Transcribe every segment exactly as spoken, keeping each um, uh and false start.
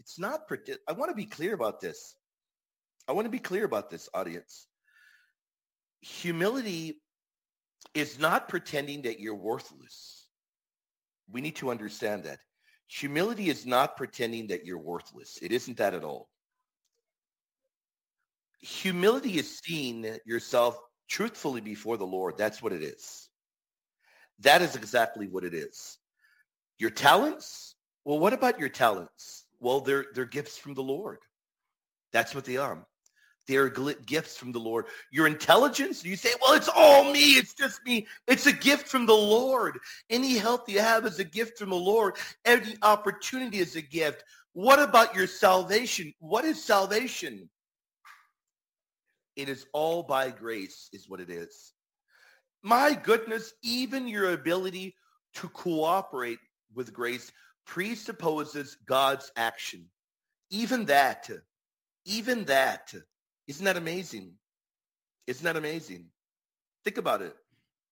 It's not, prete- I want to be clear about this. I want to be clear about this, audience. Humility is not pretending that you're worthless. We need to understand that. Humility is not pretending that you're worthless. It isn't that at all. Humility is seeing yourself truthfully before the Lord. That's what it is. That is exactly what it is. Your talents? Well, what about your talents? Well, they're they're gifts from the Lord. That's what they are. They are gl- gifts from the Lord. Your intelligence, you say, well, it's all me. It's just me. It's a gift from the Lord. Any health you have is a gift from the Lord. Every opportunity is a gift. What about your salvation? What is salvation? It is all by grace is what it is. My goodness, even your ability to cooperate with grace presupposes God's action. Even that, even that. Isn't that amazing? Isn't that amazing? Think about it.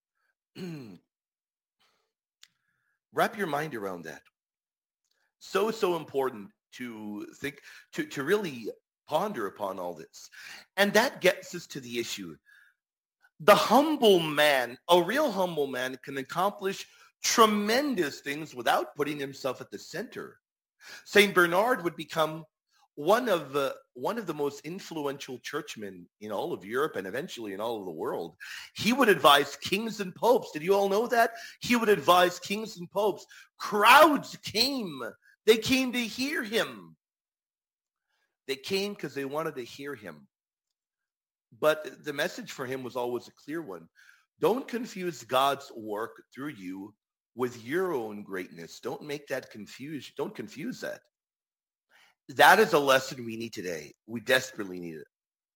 Wrap your mind around that. So, so important to think, to, to really ponder upon all this. And that gets us to the issue. The humble man, a real humble man, can accomplish tremendous things without putting himself at the center. Saint Bernard would become one of the one of the most influential churchmen in all of Europe and eventually in all of the world. He would advise kings and popes. Did you all know that? He would advise kings and popes. Crowds came. They came to hear him. They came because they wanted to hear him. But the message for him was always a clear one. Don't confuse God's work through you with your own greatness. Don't make that confuse. Don't confuse that. That is a lesson we need today. We desperately need it.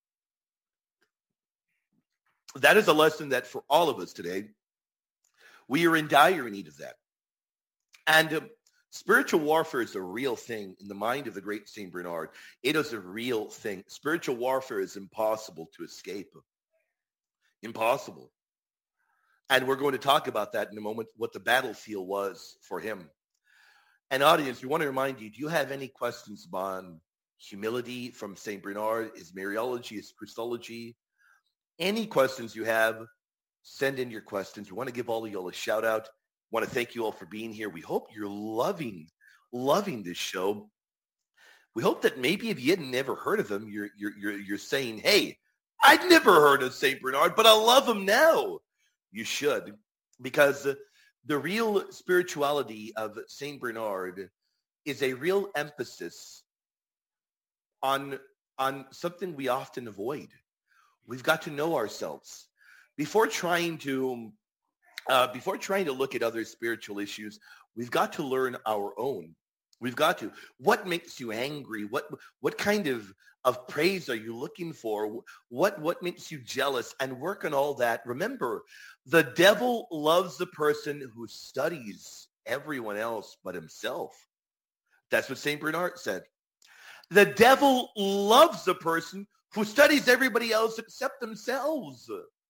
That is a lesson that for all of us today, we are in dire need of that. And um, spiritual warfare is a real thing in the mind of the great Saint Bernard. It is a real thing. Spiritual warfare is impossible to escape. Impossible. And we're going to talk about that in a moment, what the battlefield was for him. And audience, we want to remind you, do you have any questions on humility from Saint Bernard, his Mariology, his Christology? Any questions you have, send in your questions. We want to give all of you all a shout out. We want to thank you all for being here. We hope you're loving, loving this show. We hope that maybe if you had never heard of him, you're, you're, you're, you're saying, hey, I'd never heard of Saint Bernard, but I love him now. You should, because uh, the real spirituality of Saint Bernard is a real emphasis on, on something we often avoid. We've got to know ourselves. Before trying to uh, before trying to look at other spiritual issues, we've got to learn our own. We've got to. What makes you angry? What what kind of, of praise are you looking for? What what makes you jealous? And work on all that. Remember, the devil loves the person who studies everyone else but himself. That's what Saint Bernard said. The devil loves the person who studies everybody else except themselves.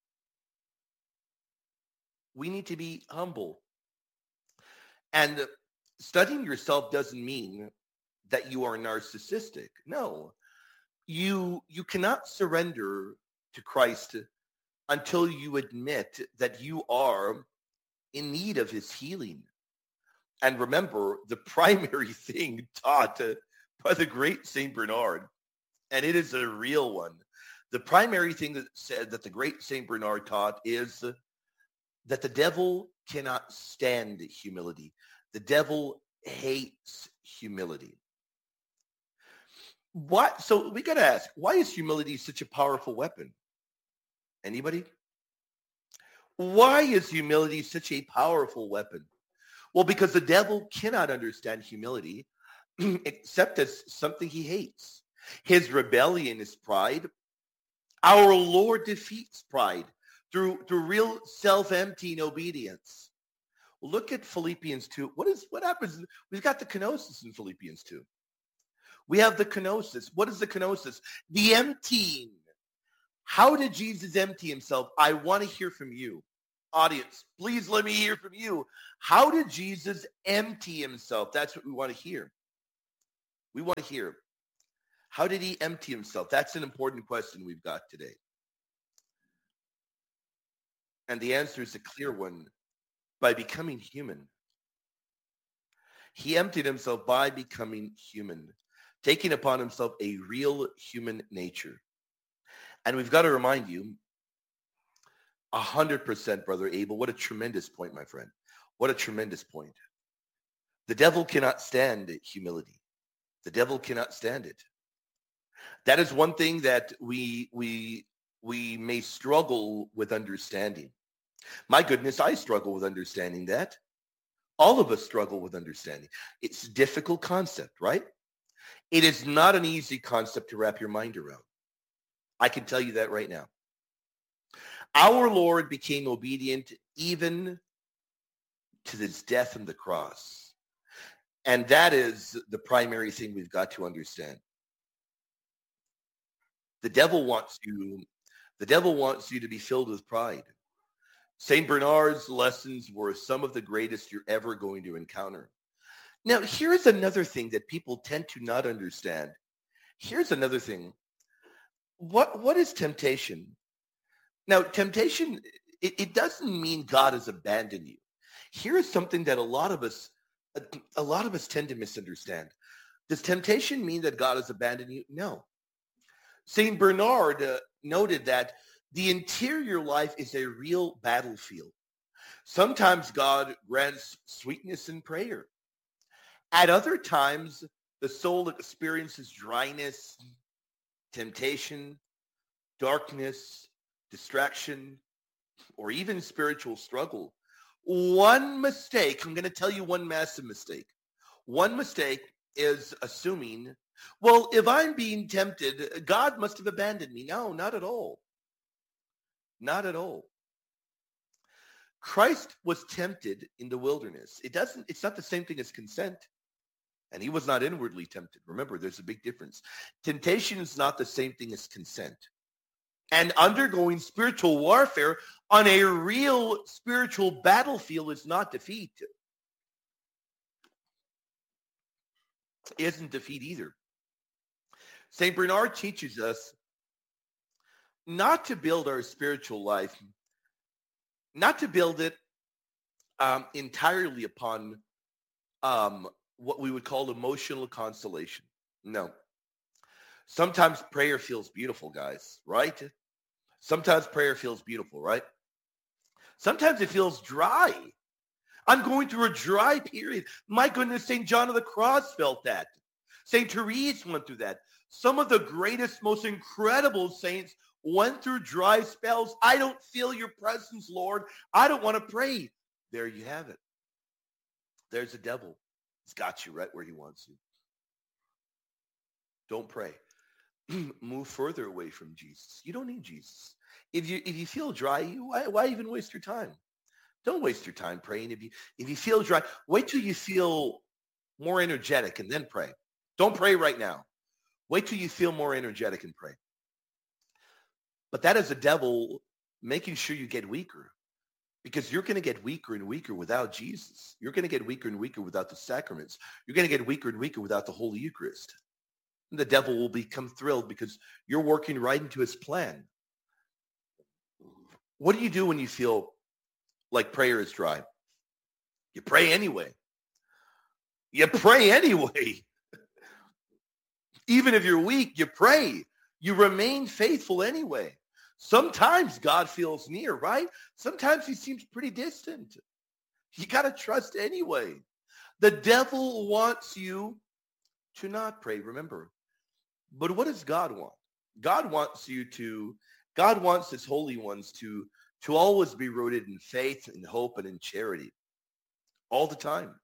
We need to be humble. And studying yourself doesn't mean that you are narcissistic. No. You you cannot surrender to Christ until you admit that you are in need of his healing. And remember, the primary thing taught by the great Saint Bernard, and it is a real one. The primary thing that said that the great Saint Bernard taught is that the devil cannot stand humility. The devil hates humility. What? So we got to ask, why is humility such a powerful weapon? Anybody? Why is humility such a powerful weapon? Well, because the devil cannot understand humility except as something he hates. His rebellion is pride. Our Lord defeats pride through, through real self-emptying obedience. Well, look at Philippians two. What is what happens? We've got the kenosis in Philippians two. We have the kenosis. What is the kenosis? The emptying. How did Jesus empty himself? I want to hear from you. Audience, please let me hear from you. How did Jesus empty himself? That's what we want to hear. We want to hear, how did he empty himself? That's an important question we've got today. And the answer is a clear one: by becoming human. He emptied himself by becoming human, taking upon himself a real human nature. And we've got to remind you, a hundred percent, Brother Abel, what a tremendous point, my friend. What a tremendous point. The devil cannot stand humility. The devil cannot stand it. That is one thing that we we we may struggle with understanding. My goodness, I struggle with understanding that. All of us struggle with understanding. It's a difficult concept, right? It is not an easy concept to wrap your mind around. I can tell you that right now. Our Lord became obedient even to his death on the cross. And that is the primary thing we've got to understand. The devil wants you, the devil wants you to be filled with pride. Saint Bernard's lessons were some of the greatest you're ever going to encounter. Now, here's another thing that people tend to not understand. Here's another thing. What, what is temptation? Now, temptation, it, it doesn't mean God has abandoned you. Here is something that a lot of us, a, a lot of us tend to misunderstand. Does temptation mean that God has abandoned you? No. Saint Bernard uh, noted that the interior life is a real battlefield. Sometimes God grants sweetness in prayer. At other times, the soul experiences dryness, temptation, darkness, distraction, or even spiritual struggle. One mistake, I'm going to tell you one massive mistake. One mistake is assuming, well, if I'm being tempted, God must have abandoned me. No, not at all. Not at all. Christ was tempted in the wilderness. It doesn't, it's not the same thing as consent. And he was not inwardly tempted. Remember, there's a big difference. Temptation is not the same thing as consent. And undergoing spiritual warfare on a real spiritual battlefield is not defeat. It isn't defeat either. Saint Bernard teaches us not to build our spiritual life, not to build it um, entirely upon um, what we would call emotional consolation. No. Sometimes prayer feels beautiful, guys, right? Sometimes prayer feels beautiful, right? Sometimes it feels dry. I'm going through a dry period. My goodness, Saint John of the Cross felt that. Saint Therese went through that. Some of the greatest, most incredible saints went through dry spells. I don't feel your presence, Lord. I don't want to pray. There you have it. There's the devil. He's got you right where he wants you. Don't pray. Move further away from Jesus. You don't need Jesus. If you if you feel dry, you, why, why even waste your time? Don't waste your time praying. If you if you feel dry, wait till you feel more energetic and then pray. Don't pray right now. Wait till you feel more energetic and pray. But that is the devil making sure you get weaker, because you're going to get weaker and weaker without Jesus. You're going to get weaker and weaker without the sacraments. You're going to get weaker and weaker without the Holy Eucharist. And the devil will become thrilled because you're working right into his plan. What do you do when you feel like prayer is dry? You pray anyway. You pray anyway. Even if you're weak, you pray. You remain faithful anyway. Sometimes God feels near, right? Sometimes he seems pretty distant. You got to trust anyway. The devil wants you to not pray, remember. But what does God want? God wants you to, God wants his holy ones to, to always be rooted in faith, in hope, and in charity. All the time.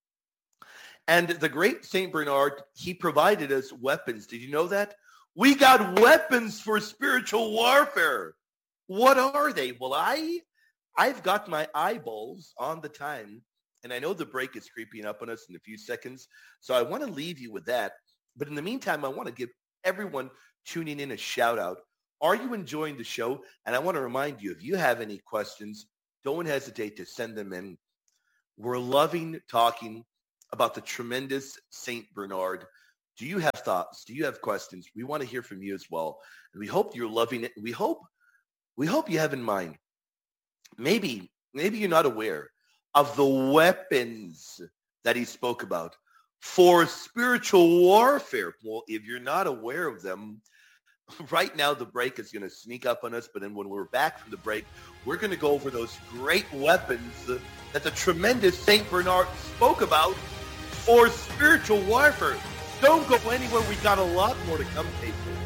And the great Saint Bernard, he provided us weapons. Did you know that? We got weapons for spiritual warfare. What are they? Well, I, I've got my eyeballs on the time, and I know the break is creeping up on us in a few seconds, so I want to leave you with that. But in the meantime, I want to give everyone tuning in a shout out. Are you enjoying the show? And I want to remind you, if you have any questions, don't hesitate to send them in. We're loving talking about the tremendous Saint Bernard. Do you have thoughts? Do you have questions? We want to hear from you as well. And we hope you're loving it. We hope, we hope you have in mind, maybe, maybe you're not aware of the weapons that he spoke about for spiritual warfare. Well, if you're not aware of them, right now the break is going to sneak up on us, but then when we're back from the break, we're going to go over those great weapons that the tremendous Saint Bernard spoke about for spiritual warfare. Don't go anywhere. We got a lot more to come, Faithful.